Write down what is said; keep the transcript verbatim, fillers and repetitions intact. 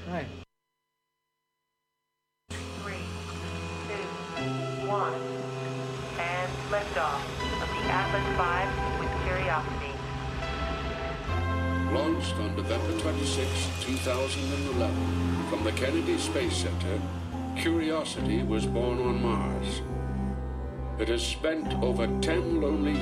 Vai. Three, two, one, and liftoff of the Atlas five with Curiosity. Launched on November twenty-sixth, two thousand eleven, from the Kennedy Space Center, Curiosity was born on Mars. It has spent over ten lonely